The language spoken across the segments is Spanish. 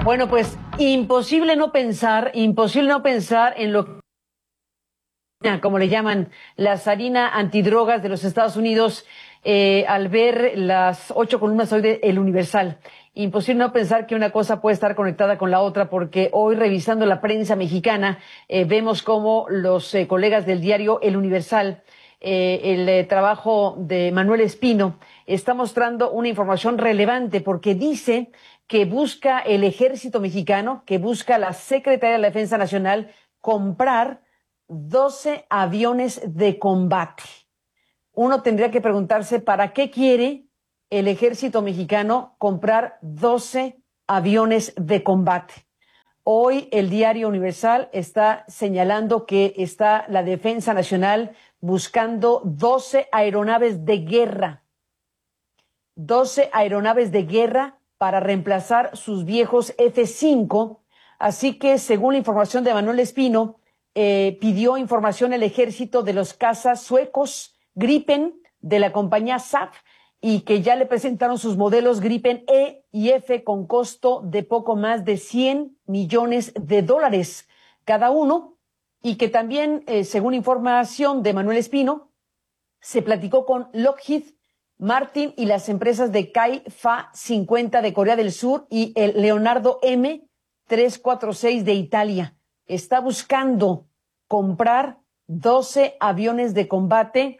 Bueno, pues imposible no pensar en lo que, como le llaman, la zarina antidrogas de los Estados Unidos, al ver las 8 columnas hoy de El Universal. Imposible no pensar que una cosa puede estar conectada con la otra, porque hoy, revisando la prensa mexicana, vemos cómo los colegas del diario El Universal, el trabajo de Manuel Espino, está mostrando una información relevante, porque dice que busca el ejército mexicano, que busca la Secretaría de la Defensa Nacional comprar 12 aviones de combate. Uno tendría que preguntarse, ¿para qué quiere el ejército mexicano comprar 12 aviones de combate? Hoy el diario Universal está señalando que está la Defensa Nacional buscando 12 aeronaves de guerra. 12 aeronaves de guerra para reemplazar sus viejos F-5. Así que, según la información de Manuel Espino, pidió información el ejército de los cazas suecos Gripen de la compañía SAF, y que ya le presentaron sus modelos Gripen E y F con costo de poco más de $100 millones cada uno, y que también, según información de Manuel Espino, se platicó con Lockheed Martin y las empresas de Kai-Fa-50 de Corea del Sur y el Leonardo M-346 de Italia. Está buscando comprar 12 aviones de combate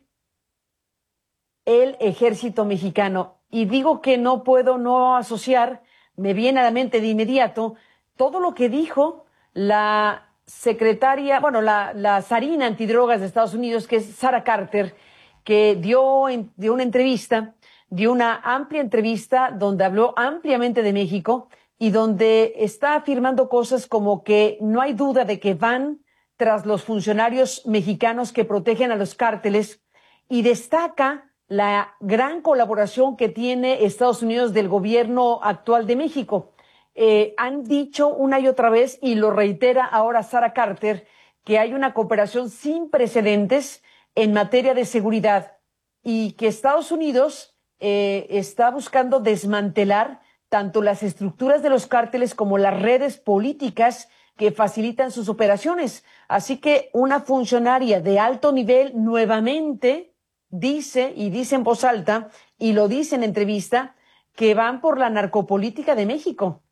el ejército mexicano. Y digo que no puedo no asociar, me viene a la mente de inmediato todo lo que dijo la secretaria, la zarina antidrogas de Estados Unidos, que es Sarah Carter, que dio una amplia entrevista donde habló ampliamente de México y donde está afirmando cosas como que no hay duda de que van tras los funcionarios mexicanos que protegen a los cárteles, y destaca la gran colaboración que tiene Estados Unidos del gobierno actual de México. Han dicho una y otra vez, y lo reitera ahora Sarah Carter, que hay una cooperación sin precedentes en materia de seguridad, y que Estados Unidos está buscando desmantelar tanto las estructuras de los cárteles como las redes políticas que facilitan sus operaciones. Así que una funcionaria de alto nivel nuevamente dice, y dice en voz alta, y lo dice en entrevista, que van por la narcopolítica de México,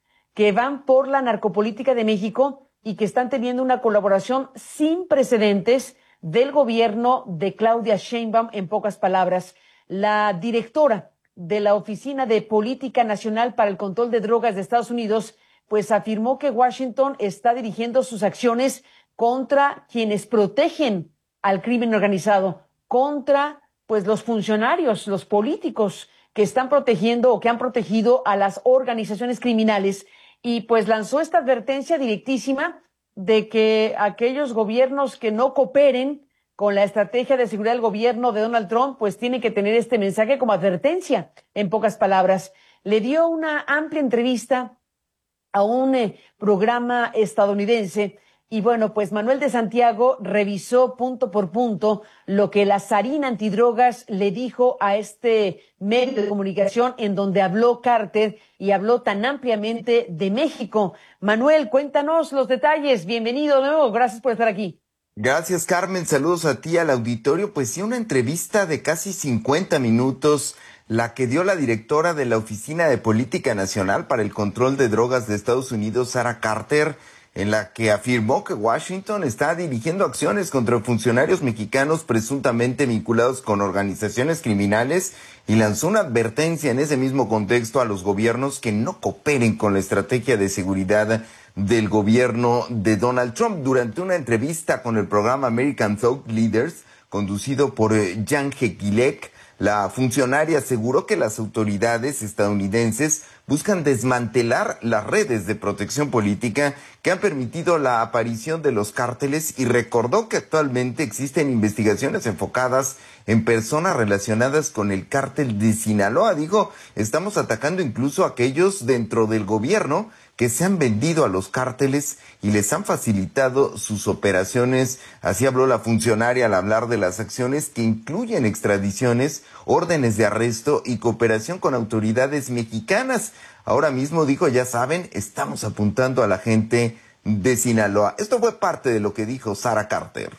y que están teniendo una colaboración sin precedentes del gobierno de Claudia Sheinbaum. En pocas palabras, la directora de la Oficina de Política Nacional para el Control de Drogas de Estados Unidos, pues afirmó que Washington está dirigiendo sus acciones contra quienes protegen al crimen organizado, contra pues los funcionarios, los políticos que están protegiendo o que han protegido a las organizaciones criminales, y pues lanzó esta advertencia directísima de que aquellos gobiernos que no cooperen con la estrategia de seguridad del gobierno de Donald Trump, pues tienen que tener este mensaje como advertencia. En pocas palabras, le dio una amplia entrevista a un programa estadounidense. Y bueno, pues Manuel de Santiago revisó punto por punto lo que la zarina antidrogas le dijo a este medio de comunicación, en donde habló Carter y habló tan ampliamente de México. Manuel, cuéntanos los detalles. Bienvenido de nuevo. Gracias por estar aquí. Gracias, Carmen. Saludos a ti, al auditorio. Pues sí, una entrevista de casi 50 minutos, la que dio la directora de la Oficina de Política Nacional para el Control de Drogas de Estados Unidos, Sarah Carter, en la que afirmó que Washington está dirigiendo acciones contra funcionarios mexicanos presuntamente vinculados con organizaciones criminales, y lanzó una advertencia en ese mismo contexto a los gobiernos que no cooperen con la estrategia de seguridad del gobierno de Donald Trump. Durante una entrevista con el programa American Thought Leaders, conducido por Jan Jequilek, la funcionaria aseguró que las autoridades estadounidenses buscan desmantelar las redes de protección política que han permitido la aparición de los cárteles, y recordó que actualmente existen investigaciones enfocadas en personas relacionadas con el cártel de Sinaloa. Dijo, estamos atacando incluso a aquellos dentro del gobierno que se han vendido a los cárteles y les han facilitado sus operaciones. Así habló la funcionaria al hablar de las acciones que incluyen extradiciones, órdenes de arresto y cooperación con autoridades mexicanas. Ahora mismo, dijo, ya saben, estamos apuntando a la gente de Sinaloa. Esto fue parte de lo que dijo Sara Carter.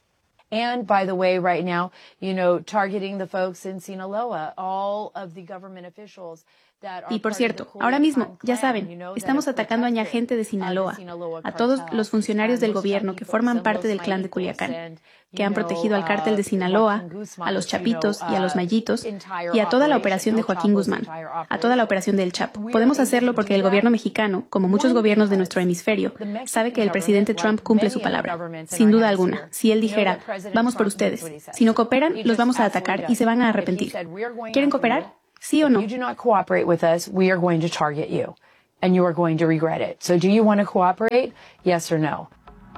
And by the way, right now, targeting the folks in Sinaloa, all of the government officials. Y por cierto, ahora mismo, ya saben, estamos atacando a gente de Sinaloa, a todos los funcionarios del gobierno que forman parte del clan de Culiacán, que han protegido al cártel de Sinaloa, a los Chapitos y a los Mayitos, y a toda la operación de Joaquín Guzmán, a toda la operación del Chapo. Podemos hacerlo porque el gobierno mexicano, como muchos gobiernos de nuestro hemisferio, sabe que el presidente Trump cumple su palabra. Sin duda alguna, si él dijera, vamos por ustedes, si no cooperan, los vamos a atacar y se van a arrepentir. ¿Quieren cooperar? ¿Sí o no? If you do not cooperate with us, we are going to target you, and you are going to regret it. So, do you want to cooperate? Yes or no?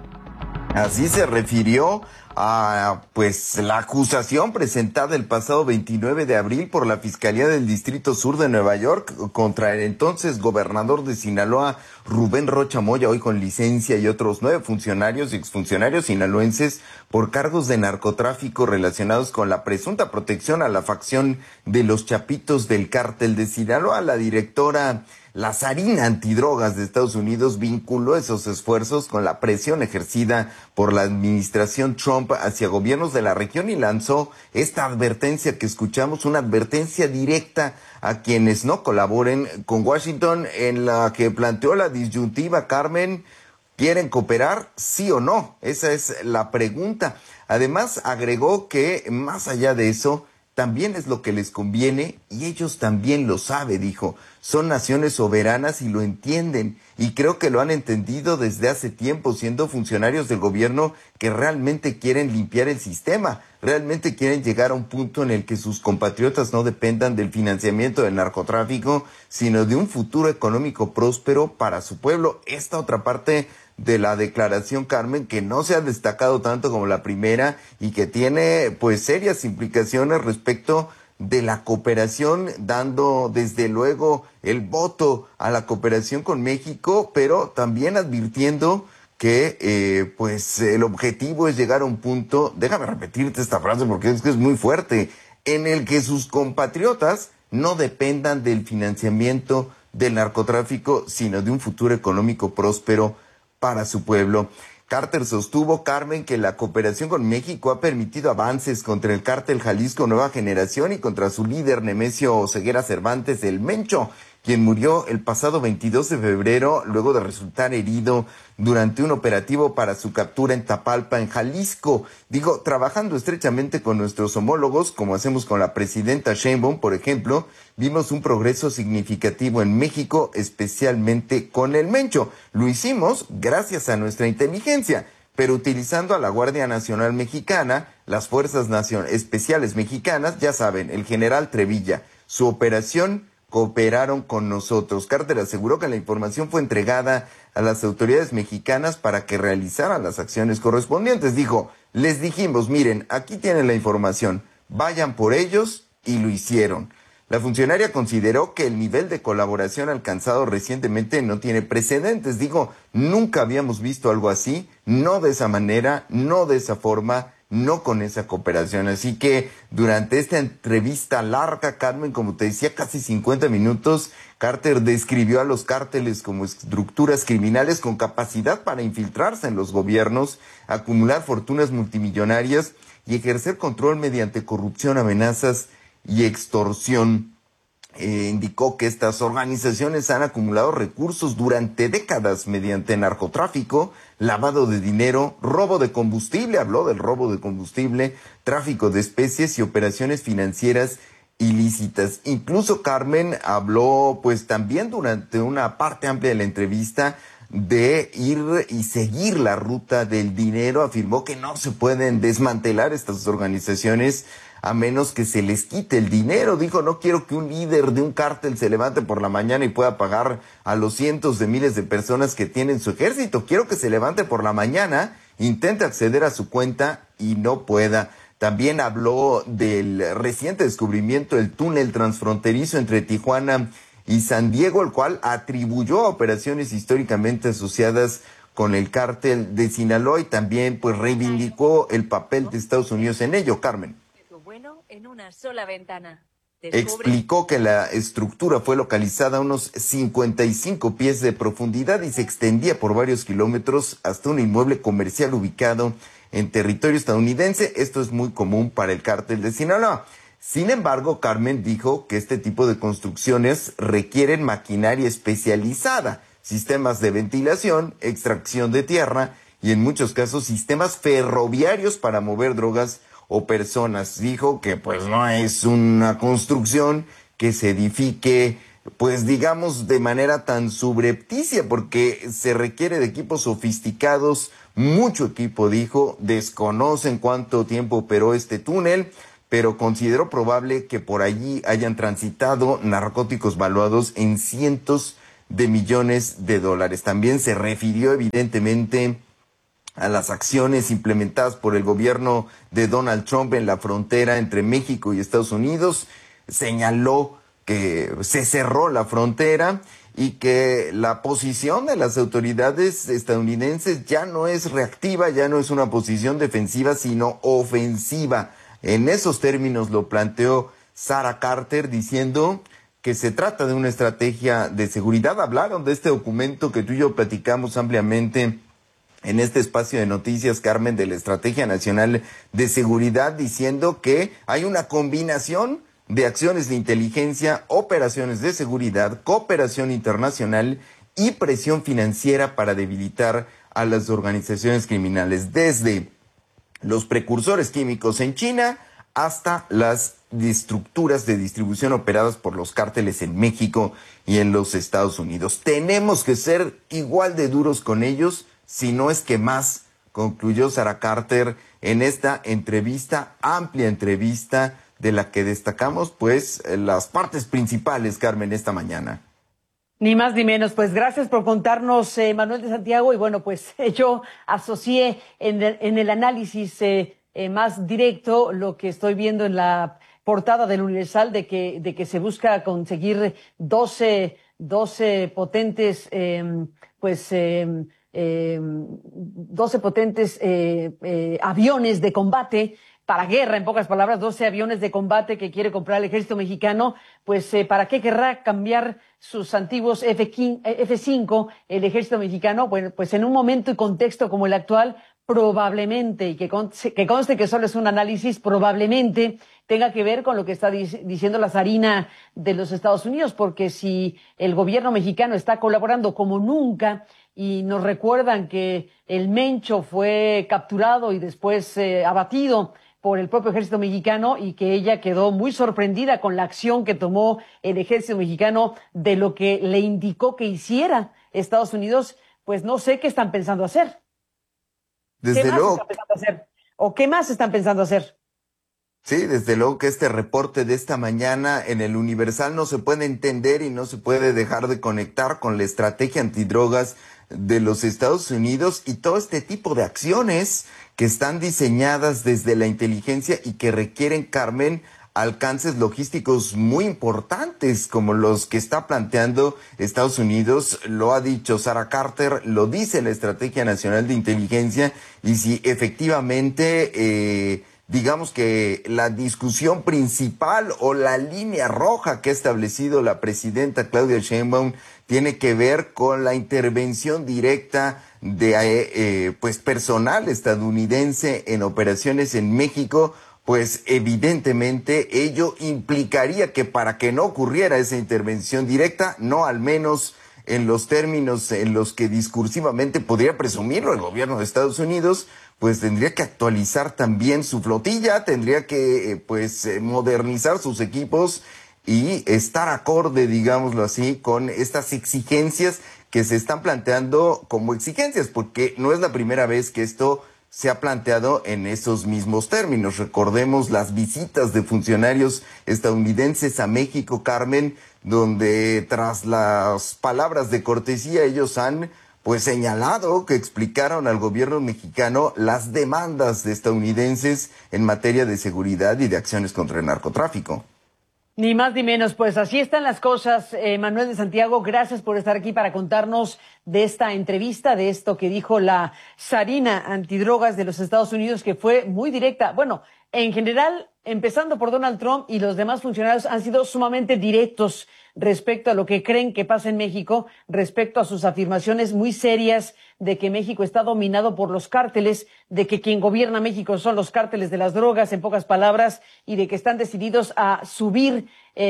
Así se refirió a la acusación presentada el pasado 29 de abril por la Fiscalía del Distrito Sur de Nueva York contra el entonces gobernador de Sinaloa, Rubén Rocha Moya, hoy con licencia, y otros 9 funcionarios y exfuncionarios sinaloenses por cargos de narcotráfico relacionados con la presunta protección a la facción de los Chapitos del cártel de Sinaloa. La directora la Sarina Antidrogas de Estados Unidos vinculó esos esfuerzos con la presión ejercida por la administración Trump hacia gobiernos de la región y lanzó esta advertencia que escuchamos, una advertencia directa a quienes no colaboren con Washington, en la que planteó la disyuntiva. Carmen, ¿quieren cooperar? ¿Sí o no? Esa es la pregunta. Además, agregó que más allá de eso, también es lo que les conviene y ellos también lo saben, dijo. Son naciones soberanas y lo entienden y creo que lo han entendido desde hace tiempo, siendo funcionarios del gobierno que realmente quieren limpiar el sistema, realmente quieren llegar a un punto en el que sus compatriotas no dependan del financiamiento del narcotráfico, sino de un futuro económico próspero para su pueblo. Esta otra parte de la declaración, Carmen, que no se ha destacado tanto como la primera y que tiene serias implicaciones respecto de la cooperación, dando desde luego el voto a la cooperación con México, pero también advirtiendo que el objetivo es llegar a un punto, déjame repetirte esta frase porque es que es muy fuerte, en el que sus compatriotas no dependan del financiamiento del narcotráfico, sino de un futuro económico próspero para su pueblo. Carter sostuvo, Carmen, que la cooperación con México ha permitido avances contra el cártel Jalisco Nueva Generación y contra su líder Nemesio Ceguera Cervantes, el Mencho, quien murió el pasado 22 de febrero luego de resultar herido durante un operativo para su captura en Tapalpa, en Jalisco. Digo, trabajando estrechamente con nuestros homólogos, como hacemos con la presidenta Sheinbaum, por ejemplo, vimos un progreso significativo en México, especialmente con el Mencho. Lo hicimos gracias a nuestra inteligencia, pero utilizando a la Guardia Nacional Mexicana, las Fuerzas Especiales Mexicanas, ya saben, el general Trevilla, su operación, cooperaron con nosotros. Carter aseguró que la información fue entregada a las autoridades mexicanas para que realizaran las acciones correspondientes. Dijo, les dijimos, miren, aquí tienen la información, vayan por ellos, y lo hicieron. La funcionaria consideró que el nivel de colaboración alcanzado recientemente no tiene precedentes. Digo, nunca habíamos visto algo así, no de esa manera, no de esa forma, no con esa cooperación. Así que durante esta entrevista larga, Carmen, como te decía, casi 50 minutos, Carter describió a los cárteles como estructuras criminales con capacidad para infiltrarse en los gobiernos, acumular fortunas multimillonarias y ejercer control mediante corrupción, amenazas y extorsión. Indicó que estas organizaciones han acumulado recursos durante décadas mediante narcotráfico, lavado de dinero, robo de combustible, habló del robo de combustible, tráfico de especies y operaciones financieras ilícitas. Incluso Carmen habló también durante una parte amplia de la entrevista de ir y seguir la ruta del dinero. Afirmó que no se pueden desmantelar estas organizaciones a menos que se les quite el dinero. Dijo, no quiero que un líder de un cártel se levante por la mañana y pueda pagar a los cientos de miles de personas que tienen su ejército. Quiero que se levante por la mañana, intente acceder a su cuenta y no pueda. También habló del reciente descubrimiento del túnel transfronterizo entre Tijuana y San Diego, el cual atribuyó a operaciones históricamente asociadas con el cártel de Sinaloa y también pues reivindicó el papel de Estados Unidos en ello. Carmen. Bueno, en una sola ventana. Explicó que la estructura fue localizada a unos 55 pies de profundidad y se extendía por varios kilómetros hasta un inmueble comercial ubicado en territorio estadounidense. Esto es muy común para el cártel de Sinaloa. Sin embargo, Carmen dijo que este tipo de construcciones requieren maquinaria especializada, sistemas de ventilación, extracción de tierra y en muchos casos sistemas ferroviarios para mover drogas o personas. Dijo que pues no es una construcción que se edifique pues digamos de manera tan subrepticia, porque se requiere de equipos sofisticados, mucho equipo. Dijo, desconocen cuánto tiempo operó este túnel, pero consideró probable que por allí hayan transitado narcóticos valuados en cientos de millones de dólares. También se refirió evidentemente a las acciones implementadas por el gobierno de Donald Trump en la frontera entre México y Estados Unidos. Señaló que se cerró la frontera y que la posición de las autoridades estadounidenses ya no es reactiva, ya no es una posición defensiva, sino ofensiva. En esos términos lo planteó Sarah Carter, diciendo que se trata de una estrategia de seguridad. Hablaron de este documento que tú y yo platicamos ampliamente en este espacio de noticias, Carmen, de la Estrategia Nacional de Seguridad, diciendo que hay una combinación de acciones de inteligencia, operaciones de seguridad, cooperación internacional y presión financiera para debilitar a las organizaciones criminales, desde los precursores químicos en China hasta las estructuras de distribución operadas por los cárteles en México y en los Estados Unidos. Tenemos que ser igual de duros con ellos, si no es que más, concluyó Sarah Carter en esta entrevista, amplia entrevista, de la que destacamos pues las partes principales, Carmen, esta mañana. Ni más ni menos. Pues gracias por contarnos, Manuel de Santiago. Y bueno, pues yo asocié en el análisis más directo lo que estoy viendo en la portada del Universal de que se busca conseguir 12 potentes 12 potentes aviones de combate para guerra, en pocas palabras, 12 aviones de combate que quiere comprar el ejército mexicano. Pues ¿para qué querrá cambiar sus antiguos F-5 el ejército mexicano? Bueno, pues en un momento y contexto como el actual, probablemente, y que conste que solo es un análisis, probablemente tenga que ver con lo que está diciendo la zarina de los Estados Unidos, porque si el gobierno mexicano está colaborando como nunca, y nos recuerdan que el Mencho fue capturado y después abatido por el propio ejército mexicano, y que ella quedó muy sorprendida con la acción que tomó el ejército mexicano de lo que le indicó que hiciera Estados Unidos, pues no sé qué están pensando hacer. Desde ¿Qué más luego. están pensando hacer? ¿O qué más están pensando hacer? Sí, desde luego que este reporte de esta mañana en el Universal no se puede entender y no se puede dejar de conectar con la estrategia antidrogas de los Estados Unidos y todo este tipo de acciones que están diseñadas desde la inteligencia y que requieren, Carmen, alcances logísticos muy importantes como los que está planteando Estados Unidos. Lo ha dicho Sarah Carter, lo dice la Estrategia Nacional de Inteligencia, y si efectivamente digamos que la discusión principal o la línea roja que ha establecido la presidenta Claudia Sheinbaum tiene que ver con la intervención directa de pues personal estadounidense en operaciones en México, pues evidentemente ello implicaría que para que no ocurriera esa intervención directa, no al menos en los términos en los que discursivamente podría presumirlo el gobierno de Estados Unidos, pues tendría que actualizar también su flotilla, tendría que modernizar sus equipos y estar acorde, digámoslo así, con estas exigencias que se están planteando como exigencias, porque no es la primera vez que esto se ha planteado en esos mismos términos. Recordemos las visitas de funcionarios estadounidenses a México, Carmen, donde tras las palabras de cortesía ellos han pues señalado que explicaron al gobierno mexicano las demandas de estadounidenses en materia de seguridad y de acciones contra el narcotráfico. Ni más ni menos, pues así están las cosas. Manuel de Santiago, gracias por estar aquí para contarnos de esta entrevista, de esto que dijo la zarina antidrogas de los Estados Unidos, que fue muy directa. Bueno, en general, empezando por Donald Trump y los demás funcionarios han sido sumamente directos respecto a lo que creen que pasa en México, respecto a sus afirmaciones muy serias de que México está dominado por los cárteles, de que quien gobierna México son los cárteles de las drogas, en pocas palabras, y de que están decididos a subir,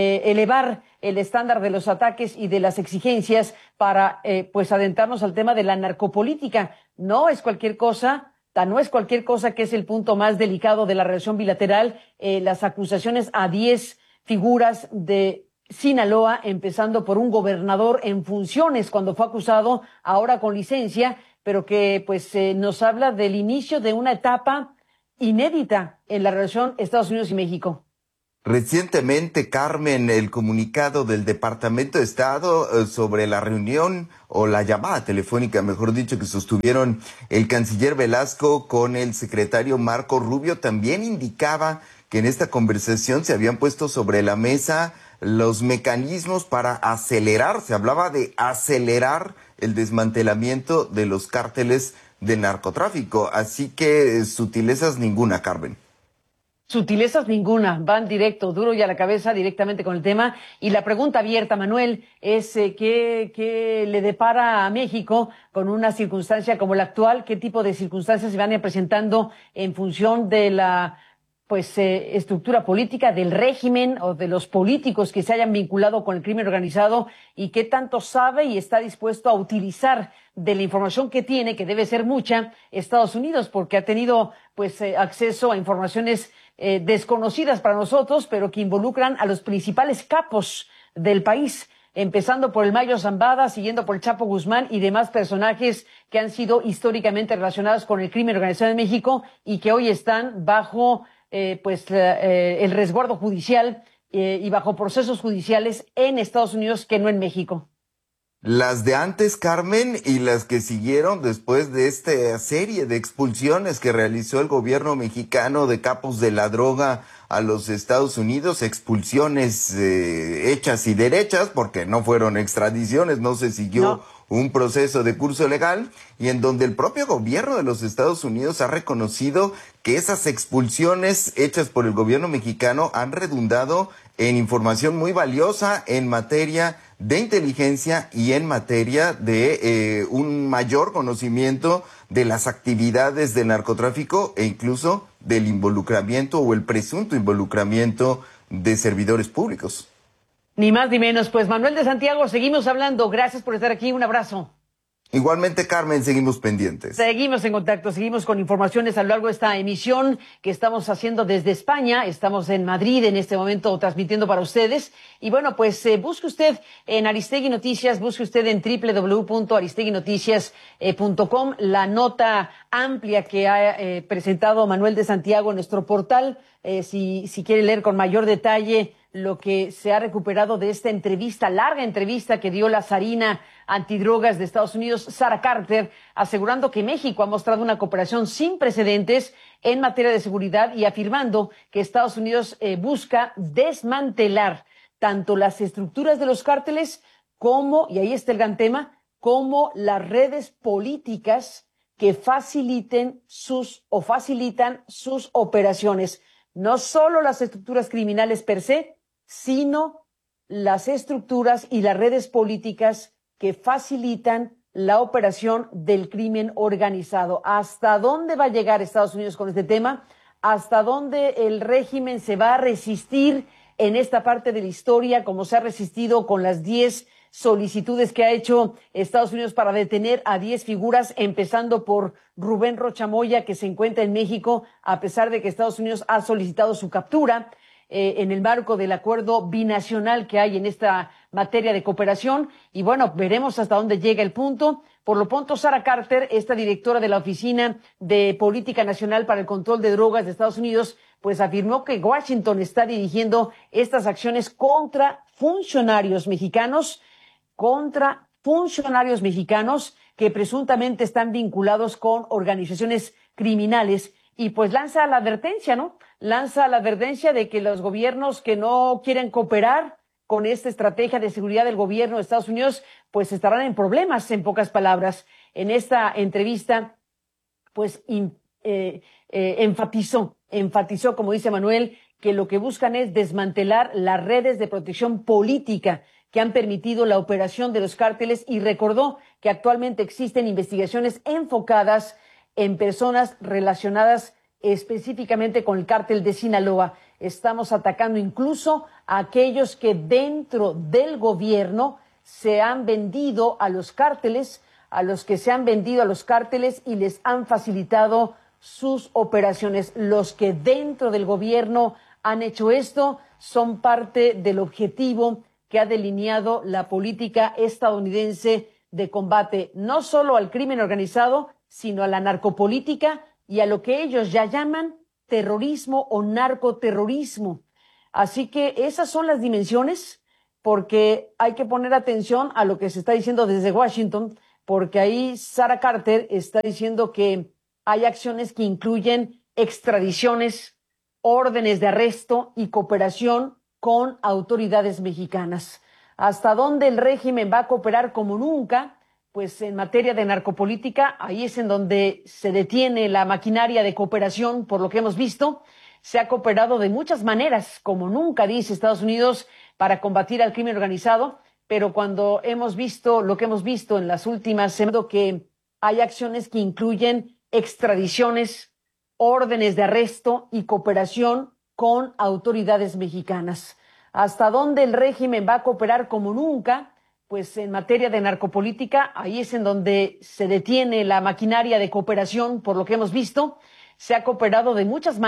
elevar el estándar de los ataques y de las exigencias para, pues, adentrarnos al tema de la narcopolítica. No es cualquier cosa. No es cualquier cosa, que es el punto más delicado de la relación bilateral. Las acusaciones a 10 figuras de Sinaloa, empezando por un gobernador en funciones cuando fue acusado, ahora con licencia, pero que pues nos habla del inicio de una etapa inédita en la relación Estados Unidos y México. Recientemente, Carmen, el comunicado del Departamento de Estado sobre la reunión o la llamada telefónica, mejor dicho, que sostuvieron el canciller Velasco con el secretario Marco Rubio, también indicaba que en esta conversación se habían puesto sobre la mesa los mecanismos para acelerar, se hablaba de acelerar el desmantelamiento de los cárteles del narcotráfico. Así que sutilezas ninguna, Carmen. Sutilezas ninguna, van directo, duro y a la cabeza, directamente con el tema. Y la pregunta abierta, Manuel, es ¿qué le depara a México con una circunstancia como la actual? ¿Qué tipo de circunstancias se van a ir presentando en función de la estructura política, del régimen o de los políticos que se hayan vinculado con el crimen organizado? ¿Y qué tanto sabe y está dispuesto a utilizar de la información que tiene, que debe ser mucha, Estados Unidos? Porque ha tenido acceso a informaciones desconocidas para nosotros, pero que involucran a los principales capos del país, empezando por el Mayo Zambada, siguiendo por el Chapo Guzmán y demás personajes que han sido históricamente relacionados con el crimen organizado en México y que hoy están bajo el resguardo judicial y bajo procesos judiciales en Estados Unidos, que no en México. Las de antes, Carmen, y las que siguieron después de esta serie de expulsiones que realizó el gobierno mexicano de capos de la droga a los Estados Unidos, expulsiones hechas y derechas, porque no fueron extradiciones, no se siguió un proceso de curso legal, y en donde el propio gobierno de los Estados Unidos ha reconocido que esas expulsiones hechas por el gobierno mexicano han redundado en información muy valiosa en materia de inteligencia y en materia de un mayor conocimiento de las actividades del narcotráfico e incluso del involucramiento o el presunto involucramiento de servidores públicos. Ni más ni menos. Pues Manuel de Santiago, seguimos hablando. Gracias por estar aquí. Un abrazo. Igualmente, Carmen, seguimos pendientes. Seguimos en contacto, seguimos con informaciones a lo largo de esta emisión que estamos haciendo desde España. Estamos en Madrid en este momento transmitiendo para ustedes. Y bueno, pues busque usted en Aristegui Noticias, busque usted en www.aristeguinoticias.com la nota amplia que ha presentado Manuel de Santiago en nuestro portal. Si quiere leer con mayor detalle lo que se ha recuperado de esta entrevista, larga entrevista que dio la zarina antidrogas de Estados Unidos, Sara Carter, asegurando que México ha mostrado una cooperación sin precedentes en materia de seguridad y afirmando que Estados Unidos busca desmantelar tanto las estructuras de los cárteles como, y ahí está el gran tema, como las redes políticas que facilitan sus operaciones. No solo las estructuras criminales per se, sino las estructuras y las redes políticas que facilitan la operación del crimen organizado. ¿Hasta dónde va a llegar Estados Unidos con este tema? ¿Hasta dónde el régimen se va a resistir en esta parte de la historia, como se ha resistido con las 10 solicitudes que ha hecho Estados Unidos para detener a 10 figuras, empezando por Rubén Rocha Moya, que se encuentra en México, a pesar de que Estados Unidos ha solicitado su captura en el marco del acuerdo binacional que hay en esta materia de cooperación? Y bueno, veremos hasta dónde llega el punto. Por lo pronto, Sara Carter, esta directora de la Oficina de Política Nacional para el Control de Drogas de Estados Unidos, pues afirmó que Washington está dirigiendo estas acciones contra funcionarios mexicanos, contra funcionarios mexicanos que presuntamente están vinculados con organizaciones criminales y pues lanza la advertencia, ¿no? Lanza la advertencia de que los gobiernos que no quieren cooperar con esta estrategia de seguridad del gobierno de Estados Unidos, pues estarán en problemas, en pocas palabras. En esta entrevista, pues enfatizó, como dice Manuel, que lo que buscan es desmantelar las redes de protección política que han permitido la operación de los cárteles y recordó que actualmente existen investigaciones enfocadas en personas relacionadas específicamente con el cártel de Sinaloa. Estamos atacando incluso a aquellos que dentro del gobierno se han vendido a los cárteles, a los que se han vendido a los cárteles y les han facilitado sus operaciones. Los que dentro del gobierno han hecho esto son parte del objetivo que ha delineado la política estadounidense de combate no solo al crimen organizado, sino a la narcopolítica y a lo que ellos ya llaman terrorismo o narcoterrorismo. Así que esas son las dimensiones, porque hay que poner atención a lo que se está diciendo desde Washington, porque ahí Sarah Carter está diciendo que hay acciones que incluyen extradiciones, órdenes de arresto y cooperación con autoridades mexicanas. ¿Hasta dónde el régimen va a cooperar como nunca? Pues en materia de narcopolítica, ahí es en donde se detiene la maquinaria de cooperación, por lo que hemos visto. Se ha cooperado de muchas maneras, como nunca, dice Estados Unidos, para combatir al crimen organizado, pero cuando hemos visto lo que hemos visto en las últimas semanas, que hay acciones que incluyen extradiciones, órdenes de arresto y cooperación con autoridades mexicanas. ¿Hasta dónde el régimen va a cooperar como nunca? Pues en materia de narcopolítica, ahí es en donde se detiene la maquinaria de cooperación, por lo que hemos visto. Se ha cooperado de muchas maneras.